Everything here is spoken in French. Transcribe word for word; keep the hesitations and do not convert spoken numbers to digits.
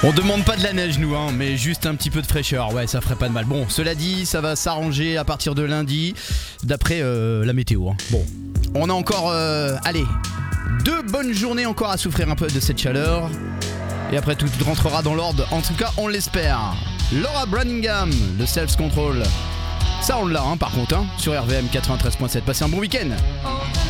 On demande pas de la neige nous hein, mais juste un petit peu de fraîcheur, ouais ça ferait pas de mal. Bon cela dit ça va s'arranger à partir de lundi d'après euh, la météo hein. Bon on a encore euh, allez deux bonnes journées encore à souffrir un peu de cette chaleur. Et après tout rentrera dans l'ordre, en tout cas on l'espère. Laura Branigan, le Self Control. Ça on l'a hein, par contre hein, sur R V M quatre-vingt-treize point sept. Passez un bon week-end.